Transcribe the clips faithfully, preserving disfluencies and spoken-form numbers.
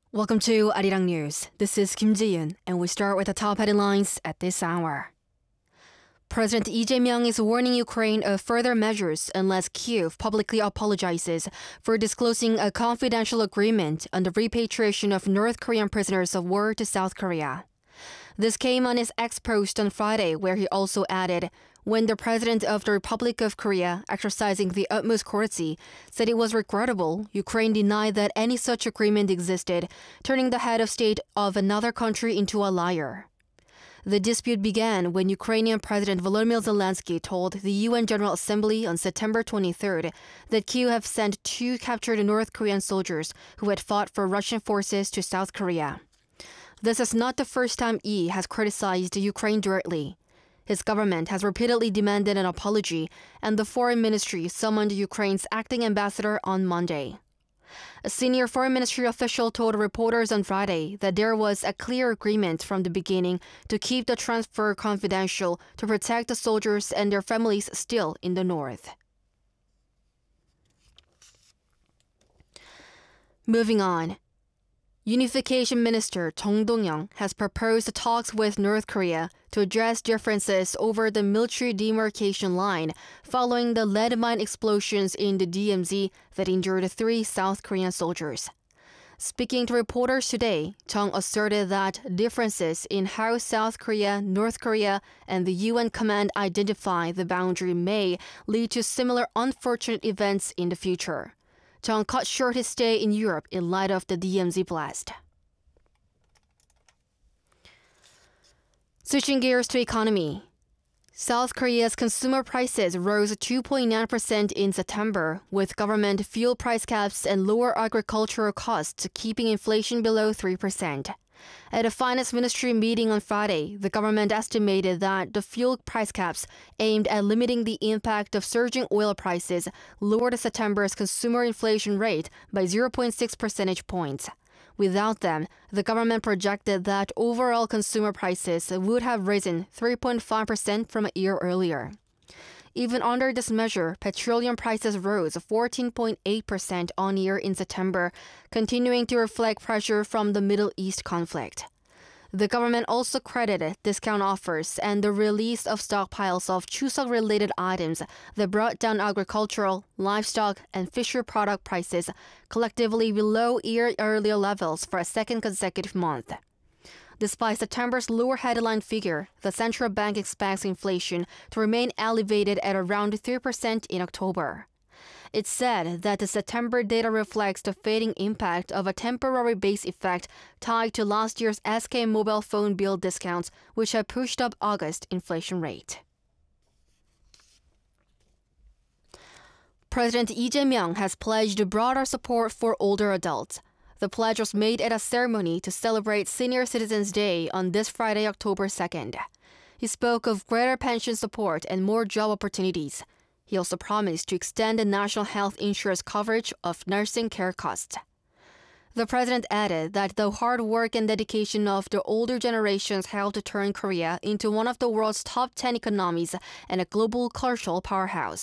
Welcome to Arirang News. This is Kim Ji-yoon, and we start with the top headlines at this hour. President Lee Jae-myung is warning Ukraine of further measures unless Kyiv publicly apologizes for disclosing a confidential agreement on the repatriation of North Korean prisoners of war to South Korea. This came on his X post on Friday, where he also added, when the President of the Republic of Korea, exercising the utmost courtesy, said it was regrettable, Ukraine denied that any such agreement existed, turning the head of state of another country into a liar. The dispute began when Ukrainian President Volodymyr Zelensky told the U N General Assembly on September twenty-third that Kyiv had sent two captured North Korean soldiers who had fought for Russian forces to South Korea. This is not the first time Lee has criticized Ukraine directly. His government has repeatedly demanded an apology, and the foreign ministry summoned Ukraine's acting ambassador on Monday. A senior foreign ministry official told reporters on Friday that there was a clear agreement from the beginning to keep the transfer confidential to protect the soldiers and their families still in the north. Moving on. Unification Minister Chung Dong-young has proposed talks with North Korea to address differences over the military demarcation line following the lead mine explosions in the D M Z that injured three South Korean soldiers. Speaking to reporters today, Chung asserted that differences in how South Korea, North Korea, and the U N command identify the boundary may lead to similar unfortunate events in the future. Chung cut short his stay in Europe in light of the D M Z blast. Switching gears to economy. South Korea's consumer prices rose two point nine percent in September, with government fuel price caps and lower agricultural costs keeping inflation below three percent. At a finance ministry meeting on Friday, the government estimated that the fuel price caps aimed at limiting the impact of surging oil prices lowered September's consumer inflation rate by zero point six percentage points. Without them, the government projected that overall consumer prices would have risen three point five percent from a year earlier. Even under this measure, petroleum prices rose fourteen point eight percent on-year in September, continuing to reflect pressure from the Middle East conflict. The government also credited discount offers and the release of stockpiles of Chuseok-related items that brought down agricultural, livestock, and fisher product prices collectively below year-earlier levels for a second consecutive month. Despite September's lower headline figure, the central bank expects inflation to remain elevated at around three percent in October. It said that the September data reflects the fading impact of a temporary base effect tied to last year's S K mobile phone bill discounts, which had pushed up August inflation rate. President Lee Jae-myung has pledged broader support for older adults. The pledge was made at a ceremony to celebrate Senior Citizens Day on this Friday, October second. He spoke of greater pension support and more job opportunities. He also promised to extend the national health insurance coverage of nursing care costs. The president added that the hard work and dedication of the older generations helped turn Korea into one of the world's top ten economies and a global cultural powerhouse.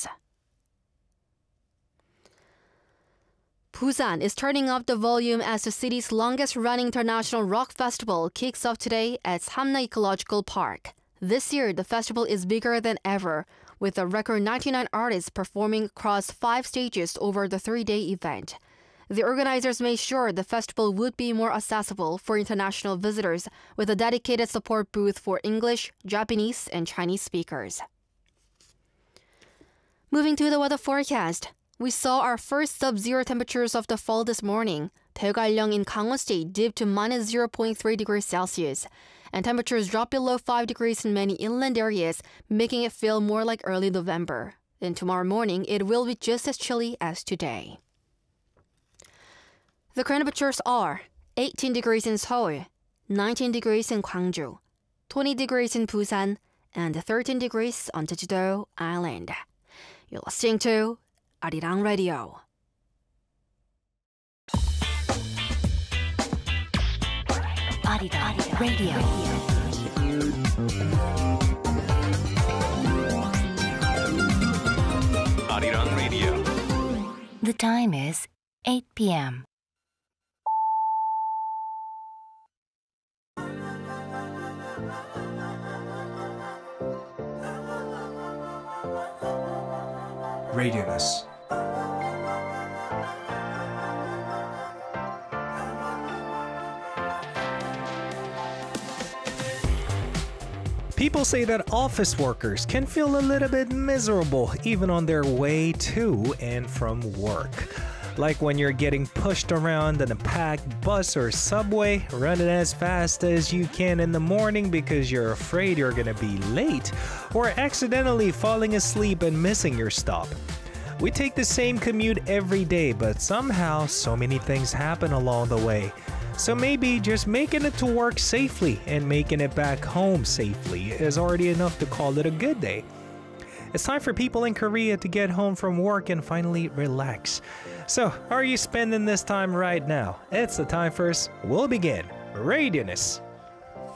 Busan is turning up the volume as the city's longest-running international rock festival kicks off today at Samna Ecological Park. This year, the festival is bigger than ever, with a record ninety-nine artists performing across five stages over the three-day event. The organizers made sure the festival would be more accessible for international visitors with a dedicated support booth for English, Japanese, and Chinese speakers. Moving to the weather forecast. We saw our first sub-zero temperatures of the fall this morning. Daegalyeong in Gangwon State dipped to minus zero point three degrees Celsius, and temperatures dropped below five degrees in many inland areas, making it feel more like early November. And tomorrow morning, it will be just as chilly as today. The current temperatures are eighteen degrees in Seoul, nineteen degrees in Gwangju, twenty degrees in Busan, and thirteen degrees on Jeju-do Island. You're listening to Arirang Radio. Arirang Radio. Arirang Radio. The time is eight p m Radioness. People say that office workers can feel a little bit miserable even on their way to and from work. Like when you're getting pushed around in a packed bus or subway, running as fast as you can in the morning because you're afraid you're gonna be late, or accidentally falling asleep and missing your stop. We take the same commute every day, but somehow so many things happen along the way. So maybe just making it to work safely and making it back home safely is already enough to call it a good day. It's time for people in Korea to get home from work and finally relax. So, how are you spending this time right now? It's the time for us. We'll begin. Radioness.